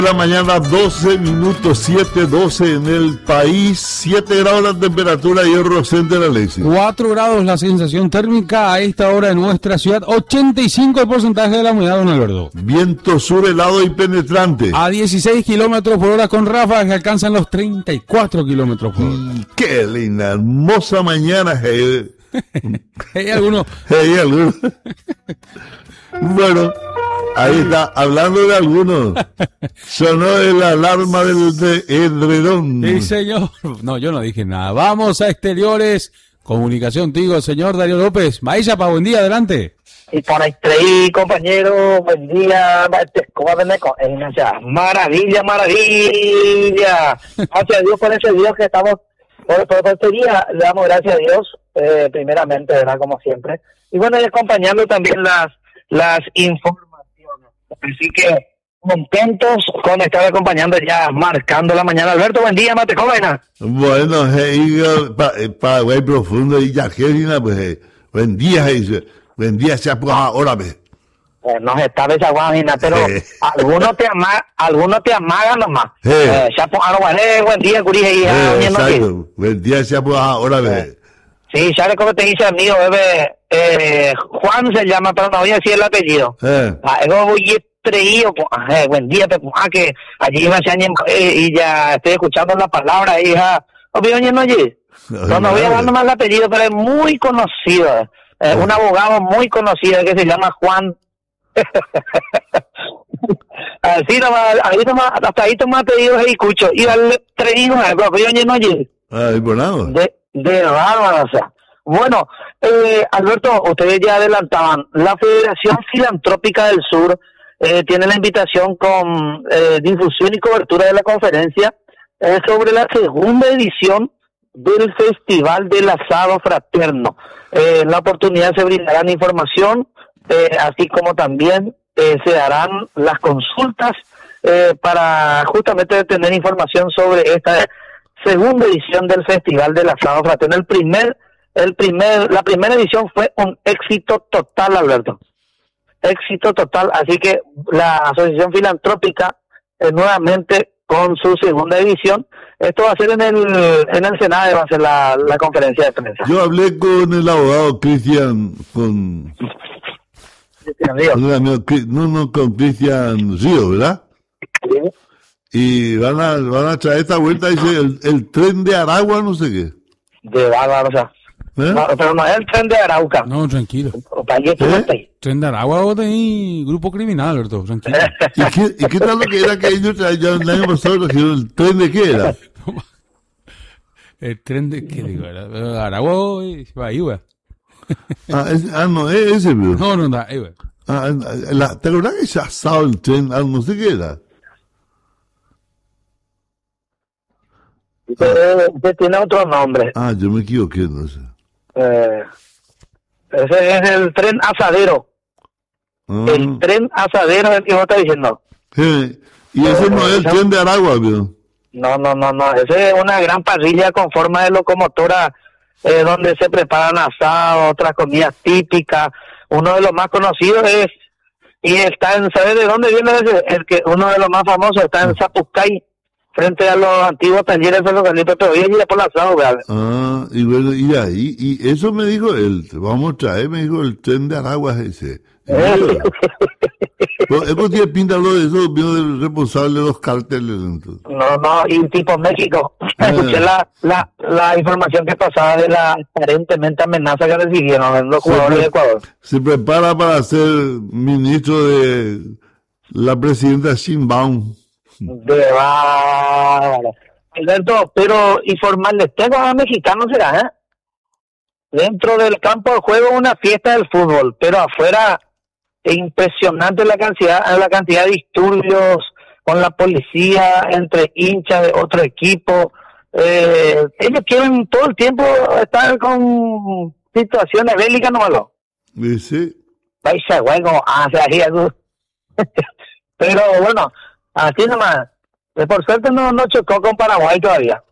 La mañana, 12 minutos, 7:12 en el país, 7 grados la temperatura y el Rosente de Alexis. 4 grados la sensación térmica a esta hora en nuestra ciudad, 85 el porcentaje de la humedad, don Alberto. Viento sur helado y penetrante. A 16 kilómetros por hora con ráfagas que alcanzan los 34 kilómetros por hora. Qué linda, hermosa mañana. Hay algunos. Bueno, ahí está, hablando de algunos. Sonó el alarma del edredón. Sí, señor. No, yo no dije nada. Vamos a exteriores. Comunicación, digo, señor Darío López. Maízapa, buen día, adelante. Y por ahí, compañero, buen día. ¿Cómo ven? Maravilla, maravilla. Gracias a Dios por ese Dios que estamos. Por este día le damos gracias a Dios, primeramente, ¿verdad? Como siempre. Y bueno, y acompañando también las informaciones. Así que contentos con estar acompañando ya, marcando la mañana. Alberto, buen día, mate joven. Bueno, Paraguay profundo y ya, pues, buen día, buen día, se pues ahora, Nos está desaguando, pero algunos te amagan nomás. Ya pues ahora, buen día, curije, exacto, buen día, se pues ahora, sí, ¿sabes cómo te dice el mío, bebé? Juan se llama, pero no voy a decir el apellido. Buen día, que allí iba y ya estoy escuchando la palabra, hija. No voy a dar nomás el apellido, pero es muy conocido. Un abogado muy conocido que se llama Juan. Así nomás, hasta ahí nomás apellidos y escucho. Y al 3 hijos, de bárbaro, o sea. Bueno, Alberto, ustedes ya adelantaban, la Federación Filantrópica del Sur tiene la invitación con difusión y cobertura de la conferencia sobre la segunda edición del Festival del Asado Fraterno. En la oportunidad se brindarán información, así como también se darán las consultas para justamente tener información sobre esta segunda edición del Festival del Asado Fraterno. La primera edición fue un éxito total, Alberto. Éxito total, así que la Asociación Filantrópica nuevamente con su segunda edición. Esto va a ser en el Senado, va a ser la conferencia de prensa. Yo hablé con el abogado Cristian, con Cristian Río, ¿verdad? Sí. Y van a traer esta vuelta, dice, el tren de Aragua, no sé qué. De bárbaro, o sea. No, pero no es el tren de Arauca. No, tranquilo. Tren de Aragua o de grupo criminal, Alberto, tranquilo. ¿Y qué tal lo que era que ellos traían el año pasado? ¿El tren de qué era? ¿El tren de qué digo? Aragua y Bahía. No, ese, pero. No, ahí va. ¿Te acuerdas que ya asado el tren? No sé qué era. Usted tiene otro nombre. Yo me equivoqué, no sé. Ese es el tren asadero. El tren asadero es el que vos estás diciendo. Y ese no es el tren de Aragua, ¿no? No. Ese es una gran parrilla con forma de locomotora donde se preparan asados, otras comidas típicas. Uno de los más conocidos ¿sabes de dónde viene ese? Uno de los más famosos está en Zapucay, frente a los antiguos talleres ferrocarriles, pero hoy allí por la asado, ¿verdad? Y bueno, y ahí, y eso me dijo él, vamos a traer, me dijo, el tren de Aragua ese. Eso tiene pinta de eso, vino del responsable de los cárteles. Entonces. No, y tipo México. Escuché la información que pasaba de la aparentemente amenaza que recibieron los jugadores de Ecuador. Se prepara para ser ministro de la presidenta Sheinbaum. De bárbaro. Alberto, pero informarles, tengo a mexicanos será, dentro del campo de juego una fiesta del fútbol, pero afuera impresionante la cantidad de disturbios con la policía, entre hinchas de otro equipo. Ellos quieren todo el tiempo estar con situaciones bélicas, ¿no? Sí. Paisa, bueno, pero bueno, así nomás. Por suerte no chocó con Paraguay todavía.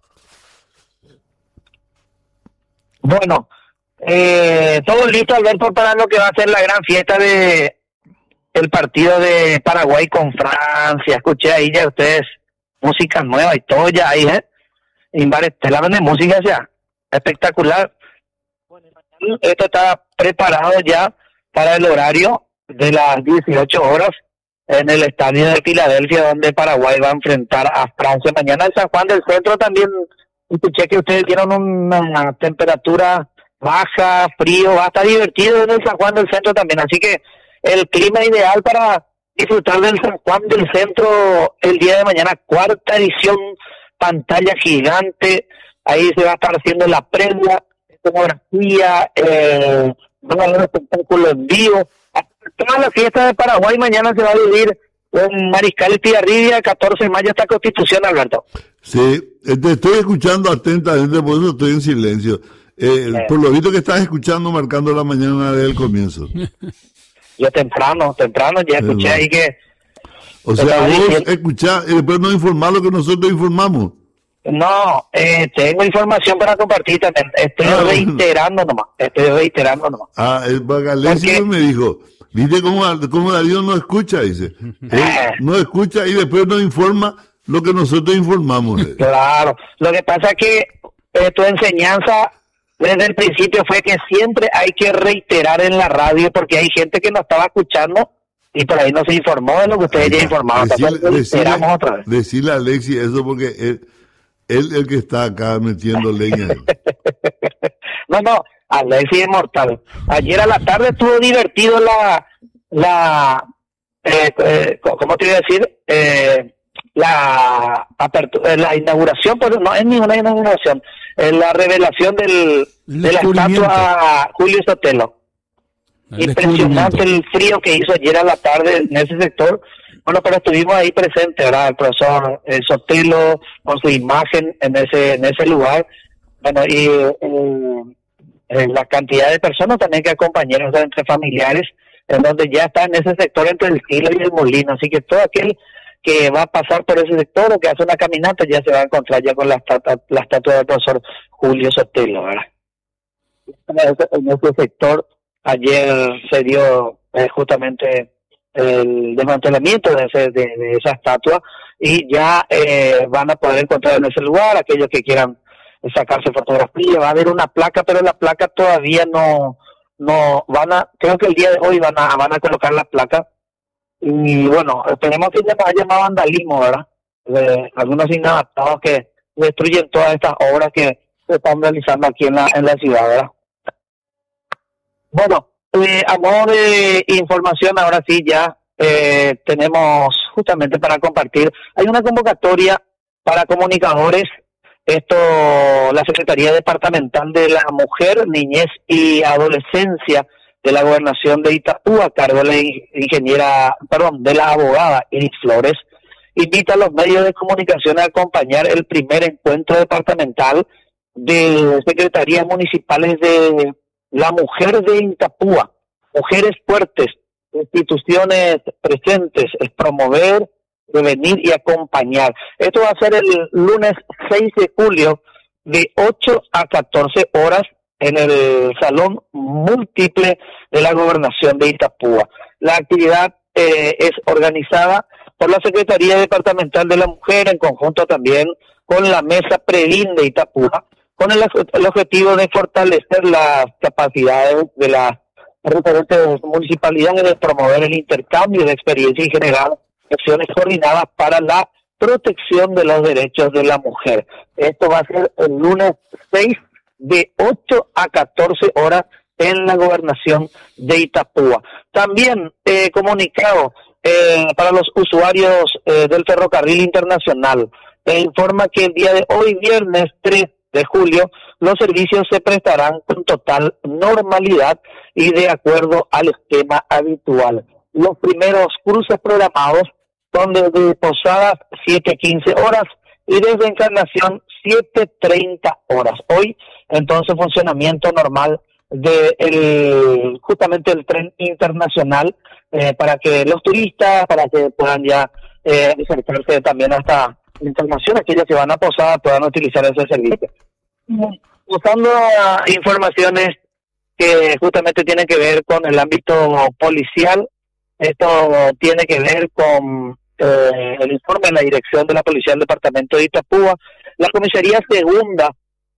Bueno, todo listo, Alberto, para lo que va a ser la gran fiesta de el partido de Paraguay con Francia. Escuché ahí ya ustedes música nueva y todo ya ahí, en varias telas de música ya. Espectacular. Esto está preparado ya para el horario de las 18 horas en el estadio de Filadelfia, donde Paraguay va a enfrentar a Francia. Mañana en San Juan del Centro también escuché que ustedes dieron una temperatura baja, frío, va a estar divertido en el San Juan del Centro también, así que el clima ideal para disfrutar del San Juan del Centro el día de mañana, cuarta edición, pantalla gigante, ahí se va a estar haciendo la previa, escenografía, van a haber espectáculos en vivo. Toda la fiesta de Paraguay mañana se va a vivir en Mariscal Estigarribia, 14 de mayo hasta Constitución, Alberto. Sí, te estoy escuchando atentamente, por eso estoy en silencio. Por lo visto que estás escuchando marcando la mañana del comienzo. Yo temprano ya escuché ahí que... O sea, vos escuchás y después nos informás lo que nosotros informamos. No, tengo información para compartir también. Estoy reiterando nomás. Galesio me dijo, ¿viste cómo Darío no escucha? Dice, no escucha y después nos informa lo que nosotros informamos. Claro, lo que pasa es que tu enseñanza desde el principio fue que siempre hay que reiterar en la radio porque hay gente que no estaba escuchando y por ahí no se informó de lo que ustedes ya informaron. Reiteramos otra vez. Decirle a Alexi eso porque él el que está acá metiendo leña. No, Alexi es mortal. Ayer a la tarde estuvo divertido ¿cómo te iba a decir? La inauguración, pero no es ninguna inauguración, la revelación de la estatua Julio Sotelo. Impresionante el frío que hizo ayer a la tarde en ese sector. Bueno, pero estuvimos ahí presentes, ¿verdad? El profesor Sotelo con su imagen en ese lugar. Bueno, y la cantidad de personas también que acompañaron, entre familiares, en donde ya está en ese sector entre el Kilo y el Molino. Así que todo aquel que va a pasar por ese sector o que hace una caminata ya se va a encontrar ya con la estatua del profesor Julio Sotelo, ¿verdad? En ese sector ayer se dio justamente el desmantelamiento de esa estatua y ya van a poder encontrar en ese lugar aquellos que quieran sacarse fotografía. Va a haber una placa, pero la placa todavía no creo que el día de hoy van a colocar la placa. Y bueno, esperemos que ya no haya más vandalismo, ¿verdad? Algunos inadaptados que destruyen todas estas obras que se están realizando aquí en la ciudad, ¿verdad? Bueno, a modo de información, ahora sí ya tenemos justamente para compartir. Hay una convocatoria para comunicadores. La Secretaría Departamental de la Mujer, Niñez y Adolescencia de la Gobernación de Itapúa, a cargo de la abogada Iris Flores, invita a los medios de comunicación a acompañar el primer encuentro departamental de secretarías municipales de la mujer de Itapúa, mujeres fuertes, instituciones presentes, es promover, prevenir y acompañar. Esto va a ser el lunes 6 de julio de 8 a 14 horas en el Salón Múltiple de la Gobernación de Itapúa. La actividad es organizada por la Secretaría Departamental de la Mujer en conjunto también con la Mesa Predin de Itapúa, con el objetivo de fortalecer las capacidades de las diferentes municipalidades, de promover el intercambio de experiencia y generar acciones coordinadas para la protección de los derechos de la mujer. Esto va a ser el lunes 6 de 8 a 14 horas en la Gobernación de Itapúa. También comunicado para los usuarios del ferrocarril internacional, informa que el día de hoy, viernes 3 de julio, los servicios se prestarán con total normalidad y de acuerdo al esquema habitual. Los primeros cruces programados son desde Posadas 7:15 horas y desde Encarnación 7:30 horas. Hoy, entonces, funcionamiento normal de justamente el tren internacional para que los turistas, para que puedan ya acercarse también hasta Encarnación, aquellos que van a Posadas puedan utilizar ese servicio. Usando informaciones que justamente tienen que ver con el ámbito policial, Esto tiene que ver con el informe de la dirección de la Policía del Departamento de Itapúa. La Comisaría Segunda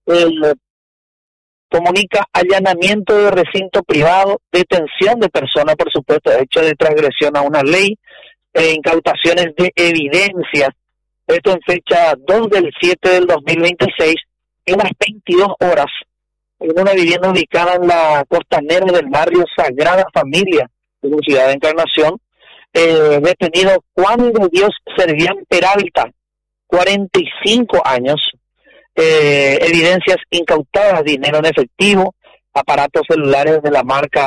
comunica allanamiento de recinto privado, detención de personas, por supuesto, hecho de transgresión a una ley, incautaciones de evidencias. Esto en fecha 2/7/2026, en las 22 horas, en una vivienda ubicada en la costanera del barrio Sagrada Familia de la ciudad de Encarnación. Detenido Juan de Dios Servián Peralta, 45 años. Evidencias incautadas: dinero en efectivo, aparatos celulares de marcas,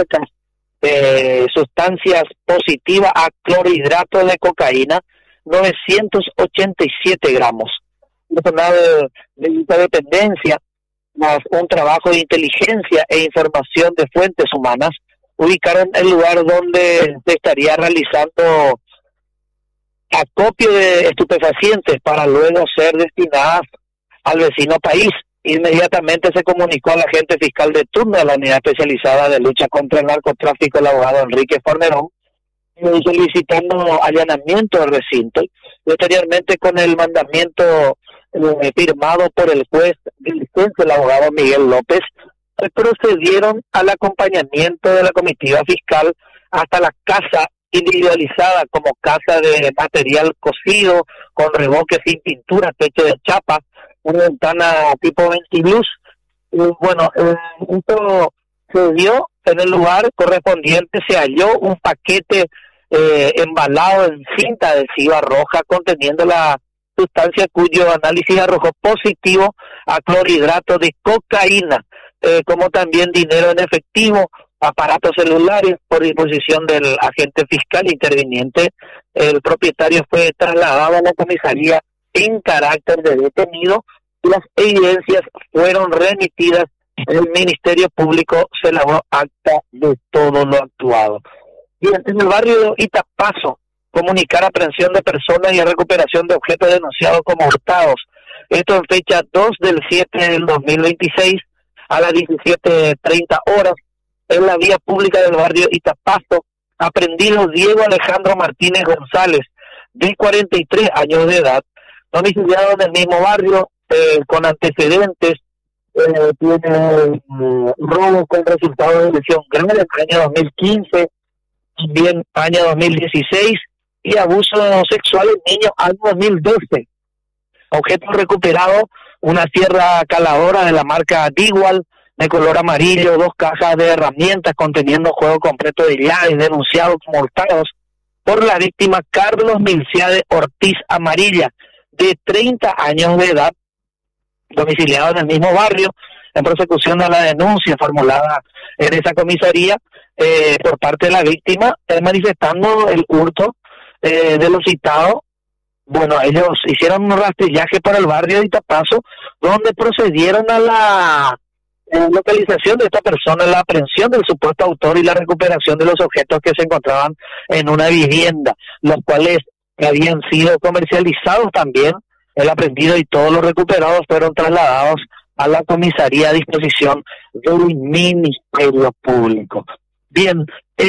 sustancias positivas a clorhidrato de cocaína, 987 gramos. Personal de dependencia, más un trabajo de inteligencia e información de fuentes humanas, ubicaron el lugar donde se estaría realizando acopio de estupefacientes para luego ser destinadas al vecino país. Inmediatamente se comunicó al agente fiscal de turno de la Unidad Especializada de Lucha contra el Narcotráfico, el abogado Enrique Fornerón, solicitando allanamiento del recinto. Posteriormente, con el mandamiento firmado por el juez el abogado Miguel López, procedieron al acompañamiento de la comitiva fiscal hasta la casa individualizada como casa de material cocido, con revoque sin pintura, techo de chapa, una ventana tipo ventiluz. Bueno, esto se dio en el lugar correspondiente. Se halló un paquete embalado en cinta adhesiva roja conteniendo la sustancia cuyo análisis arrojó positivo a clorhidrato de cocaína, como también dinero en efectivo, aparatos celulares. Por disposición del agente fiscal interviniente, el propietario fue trasladado a la comisaría en carácter de detenido. Las evidencias fueron remitidas. El Ministerio Público se elaboró acta de todo lo actuado. Bien, en el barrio Itapazo, comunicar aprehensión de personas y recuperación de objetos denunciados como hurtados. Esto en fecha 2/7/2026 a las 17:30 horas, en la vía pública del barrio Itapazo. Aprendido Diego Alejandro Martínez González, de 43 años de edad, domiciliado en el mismo barrio, con antecedentes. Tiene robo con resultado de lesión grave en el año 2015, también año 2016, y abuso sexual en niños año 2012. Objeto recuperado: una sierra caladora de la marca Digual, de color amarillo, 2 cajas de herramientas conteniendo juego completo de llaves, denunciados como hurtados por la víctima Carlos Milciade Ortiz Amarilla, de 30 años de edad, domiciliado en el mismo barrio, en prosecución a la denuncia formulada en esa comisaría por parte de la víctima, manifestando el hurto de los citados. Bueno, ellos hicieron un rastrillaje por el barrio de Itapazo, donde procedieron a la localización de esta persona, la aprehensión del supuesto autor y la recuperación de los objetos que se encontraban en una vivienda, los cuales habían sido comercializados también. El aprendido y todos los recuperados fueron trasladados a la comisaría a disposición del Ministerio Público. Bien,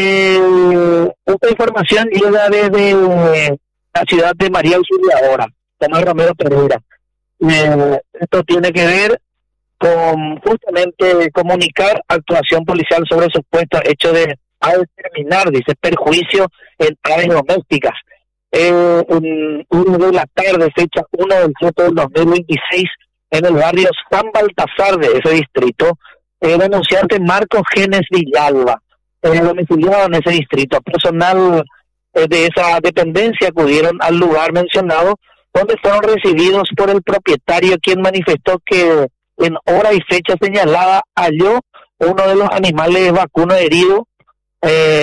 esta información llega desde la ciudad de María Auxiliadora, Tomás Romero Pereira. Esto tiene que ver con justamente comunicar actuación policial sobre supuesto hecho de determinar, dice, perjuicio en aves domésticas. 1 de la tarde, fecha 1/7/2026, en el barrio San Baltasar de ese distrito, denunciante Marcos Genes Villalba, domiciliado en ese distrito. Personal de esa dependencia acudieron al lugar mencionado, donde fueron recibidos por el propietario, quien manifestó que en hora y fecha señalada halló uno de los animales vacuno herido